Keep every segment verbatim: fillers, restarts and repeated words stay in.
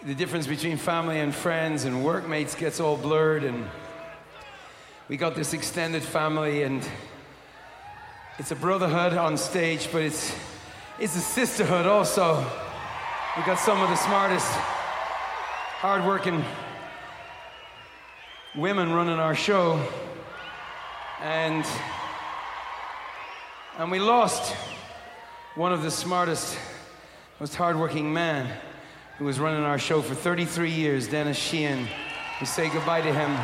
the difference between family and friends and workmates gets all blurred, and we got this extended family, and it's a brotherhood on stage, but it's it's a sisterhood also. We got some of the smartest, hardworking women running our show, and and we lost one of the smartest, most hardworking men who was running our show for thirty-three years, Dennis Sheehan. We say goodbye to him.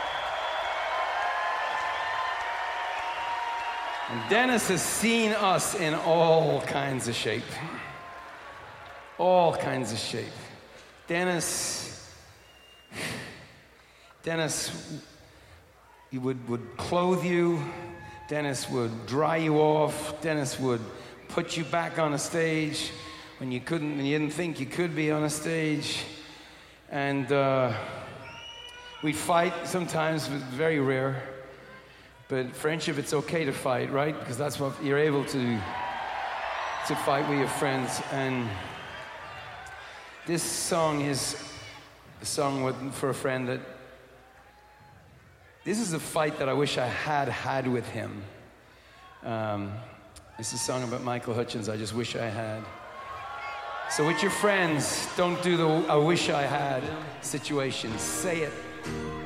And Dennis has seen us in all kinds of shape. All kinds of shape. Dennis, Dennis he would, would clothe you. Dennis would dry you off. Dennis would put you back on a stage when you couldn't, when you didn't think you could be on a stage. And uh, we'd fight sometimes, it was very rare. But friendship, it's okay to fight, right? Because that's what you're able to to fight with your friends. And this song is a song with, for a friend that, this is a fight that I wish I had had with him. Um, it's a song about Michael Hutchence I just wish I had. So with your friends, don't do the I wish I had situation. Say it.